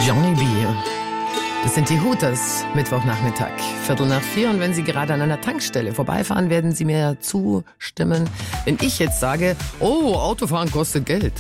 Johnny B. Das sind die Hooters, Mittwochnachmittag, 3:15. Und wenn Sie gerade an einer Tankstelle vorbeifahren, werden Sie mir zustimmen, wenn ich jetzt sage, oh, Autofahren kostet Geld.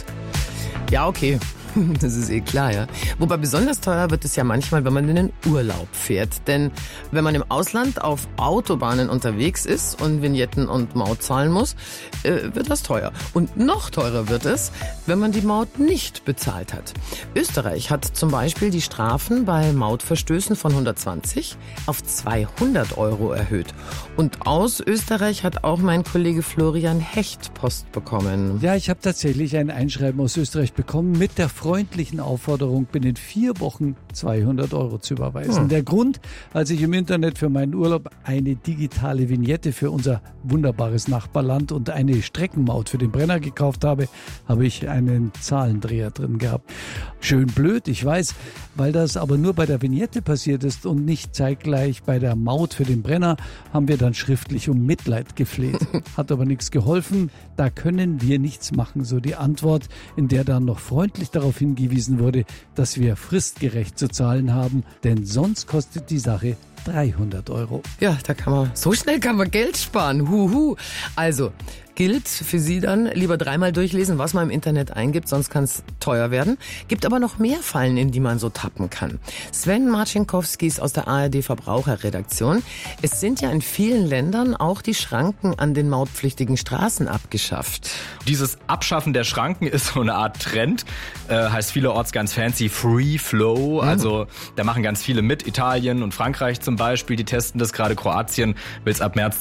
Ja, okay. Das ist klar, ja. Wobei besonders teuer wird es ja manchmal, wenn man in den Urlaub fährt. Denn wenn man im Ausland auf Autobahnen unterwegs ist und Vignetten und Maut zahlen muss, wird das teuer. Und noch teurer wird es, wenn man die Maut nicht bezahlt hat. Österreich hat zum Beispiel die Strafen bei Mautverstößen von 120 auf 200 € erhöht. Und aus Österreich hat auch mein Kollege Florian Hecht Post bekommen. Ja, ich habe tatsächlich ein Einschreiben aus Österreich bekommen mit der freundlichen Aufforderung, binnen 4 Wochen 200 € zu überweisen. Der Grund, als ich im Internet für meinen Urlaub eine digitale Vignette für unser wunderbares Nachbarland und eine Streckenmaut für den Brenner gekauft habe, habe ich einen Zahlendreher drin gehabt. Schön blöd, ich weiß, weil das aber nur bei der Vignette passiert ist und nicht zeitgleich bei der Maut für den Brenner, haben wir dann schriftlich um Mitleid gefleht. Hat aber nichts geholfen, da können wir nichts machen, so die Antwort, in der dann noch freundlich darauf hingewiesen wurde, dass wir fristgerecht zu zahlen haben, denn sonst kostet die Sache 300 €. Ja, so schnell kann man Geld sparen. Huhu. Also, gilt für Sie dann, lieber dreimal durchlesen, was man im Internet eingibt, sonst kann es teuer werden. Gibt aber noch mehr Fallen, in die man so tappen kann. Sven Marcinkowski ist aus der ARD Verbraucherredaktion. Es sind ja in vielen Ländern auch die Schranken an den mautpflichtigen Straßen abgeschafft. Dieses Abschaffen der Schranken ist so eine Art Trend, heißt vielerorts ganz fancy Free Flow, also da machen ganz viele mit, Italien und Frankreich zum Beispiel, die testen das, gerade Kroatien will es ab März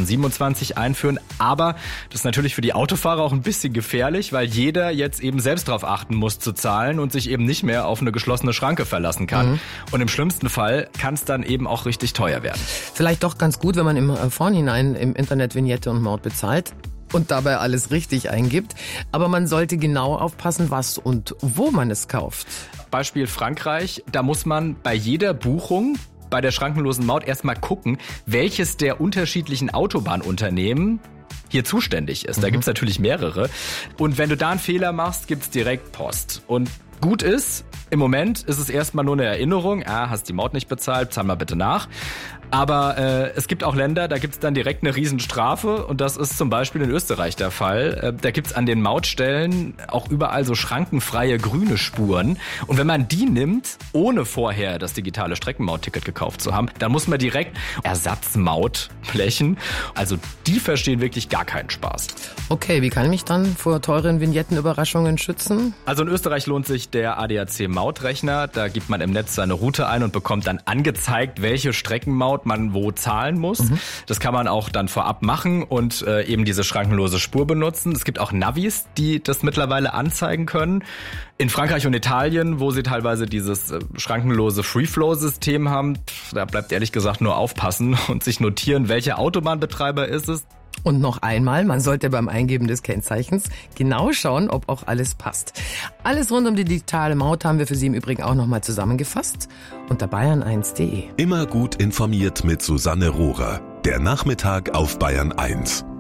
2027 einführen, aber das ist natürlich für die Autofahrer auch ein bisschen gefährlich, weil jeder jetzt eben selbst darauf achten muss zu zahlen und sich eben nicht mehr auf eine geschlossene Schranke verlassen kann. Und im schlimmsten Fall kann es dann eben auch richtig teuer werden. Vielleicht doch ganz gut, wenn man im Vorhinein im Internet Vignette und Maut bezahlt und dabei alles richtig eingibt. Aber man sollte genau aufpassen, was und wo man es kauft. Beispiel Frankreich, da muss man bei jeder Buchung bei der schrankenlosen Maut erstmal gucken, welches der unterschiedlichen Autobahnunternehmen hier zuständig ist. Da gibt's natürlich mehrere. Und wenn du da einen Fehler machst, gibt's direkt Post. Und gut ist, im Moment ist es erstmal nur eine Erinnerung. Hast die Maut nicht bezahlt, zahl mal bitte nach. Aber es gibt auch Länder, da gibt's dann direkt eine Riesenstrafe und das ist zum Beispiel in Österreich der Fall. Da gibt's an den Mautstellen auch überall so schrankenfreie grüne Spuren. Und wenn man die nimmt, ohne vorher das digitale Streckenmautticket gekauft zu haben, dann muss man direkt Ersatzmaut blechen. Also die verstehen wirklich gar keinen Spaß. Okay, wie kann ich mich dann vor teuren Vignettenüberraschungen schützen? Also in Österreich lohnt sich der ADAC Mautrechner. Da gibt man im Netz seine Route ein und bekommt dann angezeigt, welche Streckenmaut man wo zahlen muss. Das kann man auch dann vorab machen und eben diese schrankenlose Spur benutzen. Es gibt auch Navis, die das mittlerweile anzeigen können. In Frankreich und Italien, wo sie teilweise dieses schrankenlose Free-Flow-System haben, da bleibt ehrlich gesagt nur aufpassen und sich notieren, welcher Autobahnbetreiber ist es. Und noch einmal, man sollte beim Eingeben des Kennzeichens genau schauen, ob auch alles passt. Alles rund um die digitale Maut haben wir für Sie im Übrigen auch nochmal zusammengefasst unter bayern1.de. Immer gut informiert mit Susanne Rohrer. Der Nachmittag auf Bayern 1.